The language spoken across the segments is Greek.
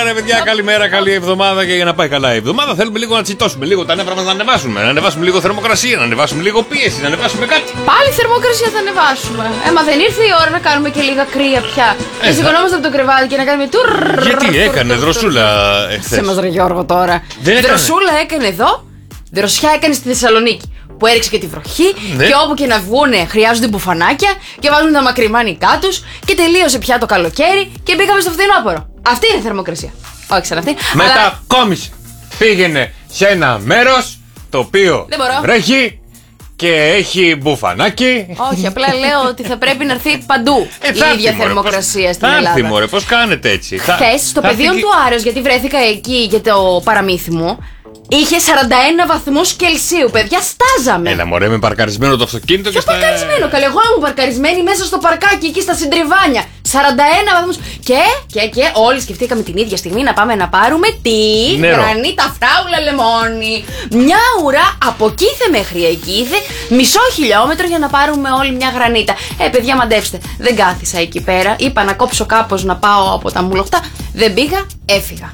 ρε παιδιά, καλημέρα, καλή εβδομάδα. Και για να πάει καλά η εβδομάδα, θέλουμε λίγο να τσιτώσουμε λίγο τα νεύρα μας, να ανεβάσουμε. Να ανεβάσουμε λίγο θερμοκρασία, να ανεβάσουμε λίγο πίεση, να ανεβάσουμε κάτι. Πάλι θερμοκρασία θα ανεβάσουμε. Μα δεν ήρθε η ώρα να κάνουμε και λίγα κρύα πια. Και σηκωνόμαστε από το κρεβάτι και να κάνουμε τουρ. Γιατί έκανε δροσούλα εχθές? Σε μας ρε Γιώργο τώρα. Δροσούλα έκανε εδώ, δροσιά έκανε στη Θεσσαλονίκη. Που έριξε και τη βροχή, ναι. Και όπου και να βγούνε χρειάζονται μπουφανάκια και βάζουν τα μακριμάνικά τους και τελείωσε πια το καλοκαίρι και μπήκαμε στο φθινόπωρο. Αυτή είναι η θερμοκρασία. Όχι σαν αυτή. Μετακόμισε. Πήγαινε σε ένα μέρος το οποίο βρέχει και έχει μπουφανάκι. Όχι, απλά λέω ότι θα πρέπει να έρθει παντού η ίδια θερμοκρασία στην Ελλάδα. Θα έρθει μωρέ, πώς κάνετε έτσι? Χθες στο πεδίο του Άρεως, γιατί βρέθηκα εκεί για το παραμύθι μου, είχε 41 βαθμούς Κελσίου, παιδιά, στάζαμε. Έλα μωρέ, με παρκαρισμένο το αυτοκίνητο. Ποιο παρκαρισμένο, καλέ, εγώ ήμουν παρκαρισμένη μέσα στο παρκάκι εκεί στα Συντριβάνια. 41 βαθμούς. Και όλοι σκεφτήκαμε την ίδια στιγμή να πάμε να πάρουμε τη γρανίτα φράουλα λεμόνι. Μια ουρά από κήθε μέχρι εκεί, μισό χιλιόμετρο για να πάρουμε όλη μια γρανίτα. Παιδιά, μαντέψτε, δεν κάθισα εκεί πέρα. Είπα να κόψω κάπως να πάω από τα μουλοχτά. Δεν πήγα, έφυγα.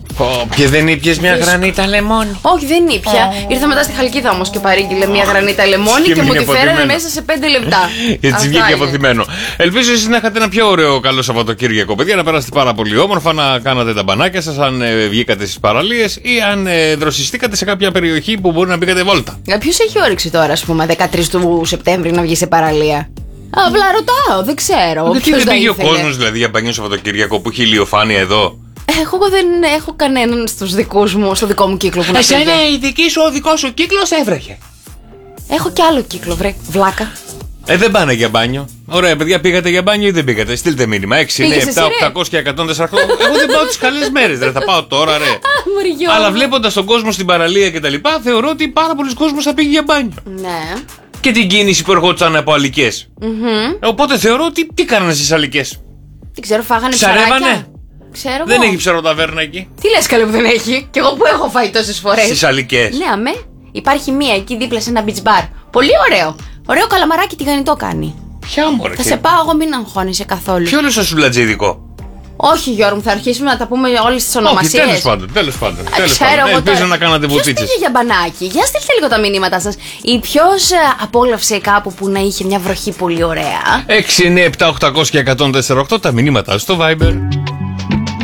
Και δεν ήπιες μια γρανίτα λεμόνι? Όχι, δεν ήπια. Ήρθα μετά στη Χαλκίδα όμως και παρήγγειλε μια γρανίτα λεμόνι και μου τη φέρανε μέσα σε 5 λεπτά. Έτσι βγήκε αποθυμένο. Ελπίζω εσείς να είχατε ένα πιο ωραίο καλό Σαββατοκύριακο, παιδιά, να περάσετε πάρα πολύ όμορφα, να κάνατε τα μπανάκια σας, αν βγήκατε στις παραλίες ή αν δροσιστήκατε σε κάποια περιοχή που μπορεί να μπήκατε βόλτα. Ποιος έχει όρεξη τώρα, ας πούμε, 13 του Σεπτέμβρη να βγει σε παραλία? Απλά ρωτάω, δεν ξέρω. Γιατί δεν πήγε ο κόσμος δηλαδή για μπανιό Σαββατοκύριακο που έχει ηλιοφάνεια εδώ? Εγώ δεν έχω κανέναν στους δικούς μου, στο δικό μου κύκλο που να πήγε. Εσένα η δική σου, ο δικός σου κύκλος έβρεχε. Έχω κι άλλο κύκλο, βρε, βλάκα. Δεν πάνε για μπάνιο. Ωραία, παιδιά, πήγατε για μπάνιο ή δεν πήγατε? Στείλτε μήνυμα. 6, 9, 7, 800 και 104. Εγώ δεν πάω τις καλές μέρες, δεν θα πάω τώρα, ρε. Αλλά βλέποντας τον κόσμο στην παραλία και τα λοιπά, θεωρώ ότι πάρα πολλοί κόσμος θα πήγε για μπάνιο. Ναι. Και την κίνηση που ερχόντουσαν από αλικές. Οπότε θεωρώ ότι τι κάνανε στις αλικές? Δεν ξέρω, φάγανε ψαράκια. Ξέρω δεν έχει ψαροταβέρνα εκεί. Τι λες καλέ που δεν έχει? Κι εγώ που έχω φάει τόσες φορές. Στις αλικές. Ναι, αμέ. Υπάρχει μία εκεί δίπλα σε ένα beach bar. Πολύ ωραίο. Ωραίο καλαμαράκι τηγανιτό κάνει. Ποια μωρέ? Θα σε πάω εγώ, μην αγχώνεσαι καθόλου. Ποιο είναι στο σουλατζίδικο? Όχι Γιώργο μου, θα αρχίσουμε να τα πούμε όλες τις ονομασίες. Τέλος πάντων. Ξέρω εγώ. Ελπίζω να κάνατε βουτίτσες. Ποιος πήγε για μπανάκι? Για στείλτε λίγο τα μηνύματά σας. Ή ποιος απόλαυσε κάπου που να είχε μια βροχή πολύ ωραία? 6, 9, 7, 800 και 104,8 τα μηνύματά στο Viber.